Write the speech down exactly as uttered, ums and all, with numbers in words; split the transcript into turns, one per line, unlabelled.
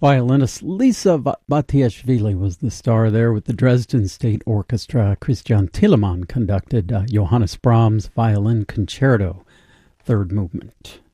Violinist Lisa Batiashvili was the star there with the Dresden State Orchestra. Christian Telemann conducted uh, Johannes Brahms' Violin Concerto, third movement.